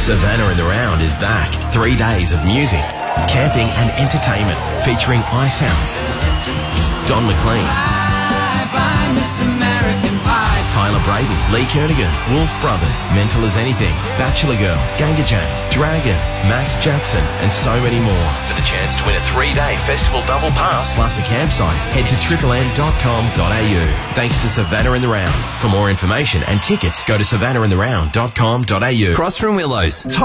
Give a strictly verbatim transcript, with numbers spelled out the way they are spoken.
Savannah and the Round is back. Three days of music, camping and entertainment featuring Ice House, Don McLean, Tyler Braden, Lee Kernigan, Wolf Brothers, Mental as Anything, Bachelor Girl, Ganga Jane, Dragon, Max Jackson, and so many more. For the chance to win a three-day festival double pass plus a campsite, head to triple m dot com dot a u. Thanks to Savannah and the Round. For more information and tickets, go to savannah and the round dot com dot a u. Cross from Willows.